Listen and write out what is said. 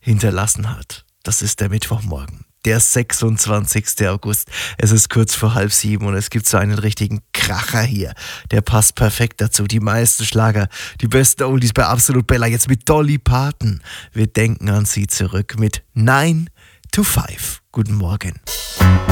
hinterlassen hat. Das ist der Mittwochmorgen, der 26. August. Es ist kurz vor 6:30 und es gibt so einen richtigen Kracher hier. Der passt perfekt dazu. Die meisten Schlager, die besten Oldies bei Absolut Bella, jetzt mit Dolly Parton. Wir denken an sie zurück mit 9 to 5. Guten Morgen.